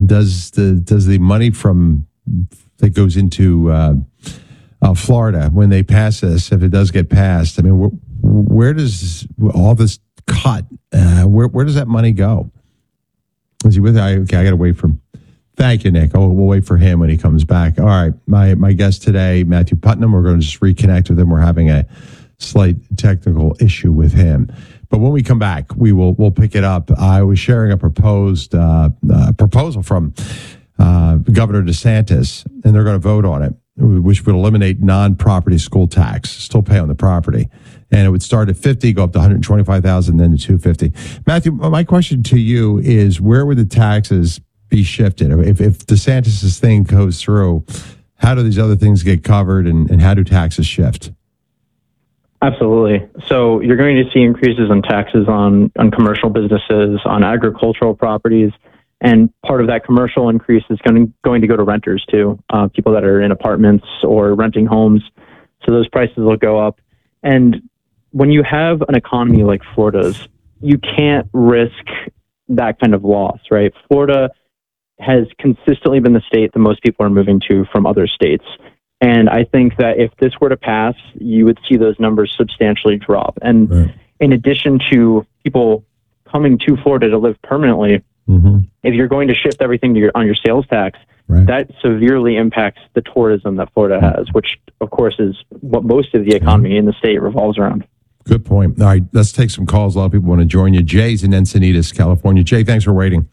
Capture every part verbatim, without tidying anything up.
does the does the money from that goes into uh, uh, Florida when they pass this, if it does get passed, I mean, where, where does all this cut? Uh, where where does that money go? Is he with? I okay, I got to wait for him. Thank you, Nick. Oh, we'll wait for him when he comes back. All right, my my guest today, Matthew Putnam. We're going to just reconnect with him. We're having a slight technical issue with him. But when we come back, we will we'll pick it up. I was sharing a proposed uh, uh, proposal from uh, Governor DeSantis, and they're going to vote on it, which would eliminate non-property school tax, still pay on the property, and it would start at fifty, go up to one hundred twenty-five thousand, then to two hundred fifty. Matthew, my question to you is, where would the taxes be shifted if if DeSantis's thing goes through? How do these other things get covered, and, and how do taxes shift? Absolutely. So you're going to see increases in taxes on, on commercial businesses, on agricultural properties, and part of that commercial increase is going, going to go to renters too, uh, people that are in apartments or renting homes. So those prices will go up. And when you have an economy like Florida's, you can't risk that kind of loss, right? Florida has consistently been the state that most people are moving to from other states. And I think that if this were to pass, you would see those numbers substantially drop. And right. in addition to people coming to Florida to live permanently, mm-hmm. if you're going to shift everything to your, on your sales tax, right. that severely impacts the tourism that Florida has, which, of course, is what most of the economy in the state revolves around. Good point. All right, let's take some calls. A lot of people want to join you. Jay's in Encinitas, California. Jay, thanks for waiting.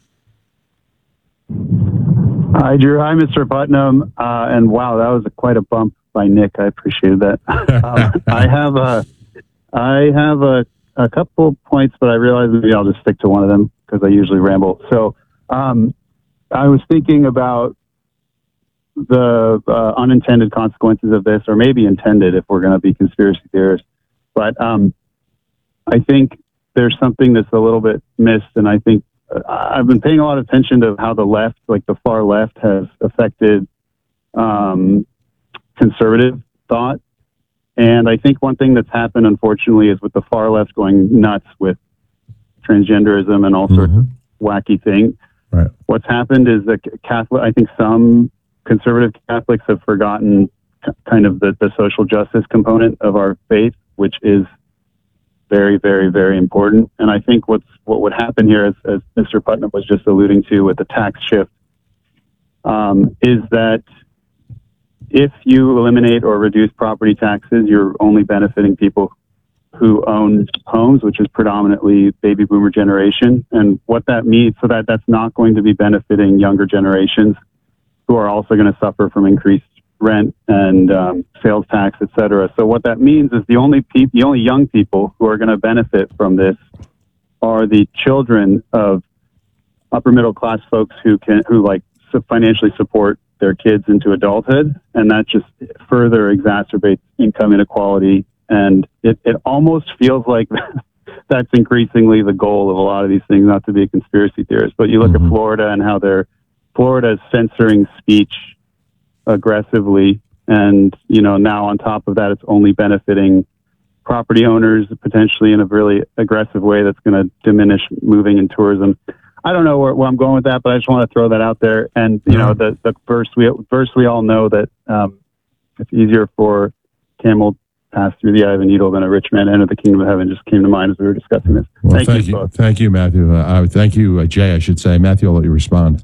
Hi, Drew. Hi, Mister Putnam. Uh, and wow, that was a, quite a bump by Nick. I appreciated that. um, I have a, I have a, a couple points, but I realize maybe I'll just stick to one of them because I usually ramble. So um, I was thinking about the uh, unintended consequences of this, or maybe intended if we're going to be conspiracy theorists. But um, I think there's something that's a little bit missed, and I think I've been paying a lot of attention to how the left, like the far left, has affected um, conservative thought. And I think one thing that's happened, unfortunately, is with the far left going nuts with transgenderism and all sorts mm-hmm. of wacky things. Right. What's happened is that Catholic, I think some conservative Catholics have forgotten kind of the, the social justice component of our faith, which is very, very, very important. And I think what's what would happen here, as, as Mister Putnam was just alluding to with the tax shift, um, is that if you eliminate or reduce property taxes, you're only benefiting people who own homes, which is predominantly baby boomer generation. And what that means, so that that's not going to be benefiting younger generations who are also going to suffer from increased rent and um, sales tax, et cetera. So what that means is the only pe- the only young people who are going to benefit from this are the children of upper middle class folks who can who like financially support their kids into adulthood, and that just further exacerbates income inequality. And it, it almost feels like that's increasingly the goal of a lot of these things, not to be a conspiracy theorist, but you look mm-hmm. at Florida and how they're Florida is censoring speech aggressively, and you know now on top of that, it's only benefiting property owners potentially in a really aggressive way that's going to diminish moving and tourism. I don't know where, where I'm going with that, but I just want to throw that out there. And you know the the first we first we all know that um, it's easier for camel pass through the eye of a needle than a rich man enter the kingdom of heaven. Just came to mind as we were discussing this. Well, thank, thank you, you, both. thank you, Matthew. Uh, thank you, uh, Jay. I should say, Matthew. I'll let you respond.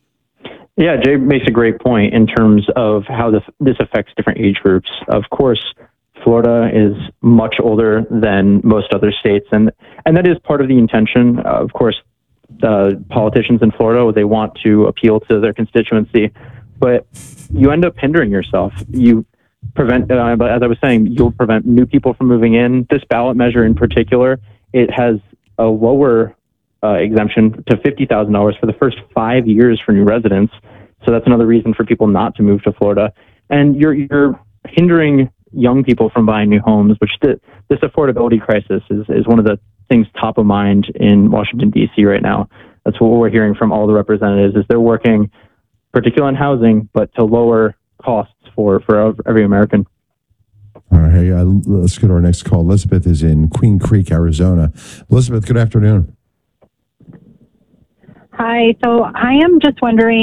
Yeah, Jay makes a great point in terms of how this this affects different age groups. Of course, Florida is much older than most other states, and and that is part of the intention. Uh, of course, the politicians in Florida, they want to appeal to their constituency, but you end up hindering yourself. You prevent, uh, as I was saying, you'll prevent new people from moving in. This ballot measure in particular, it has a lower Uh, exemption to fifty thousand dollars for the first five years for new residents. So that's another reason for people not to move to Florida. And you're you're hindering young people from buying new homes, which th- this affordability crisis is, is one of the things top of mind in Washington, D C right now. That's what we're hearing from all the representatives, is they're working particularly on housing, but to lower costs for, for every American. All right, hey, uh, let's go to our next call. Elizabeth is in Queen Creek, Arizona. Elizabeth, good afternoon. Hi, so I am just wondering